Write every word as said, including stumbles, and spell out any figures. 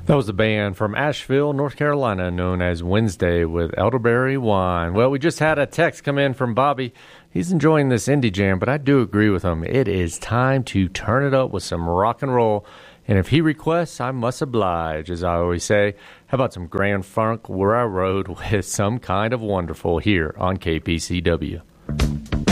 That was a band from Asheville, North Carolina, known as Wednesday with Elderberry Wine. Well, we just had a text come in from Bobby. He's enjoying this indie jam, but I do agree with him. It is time to turn it up with some rock and roll. And if he requests, I must oblige, as I always say. How about some Grand Funk Where I Rode with Some Kind of Wonderful here on K P C W?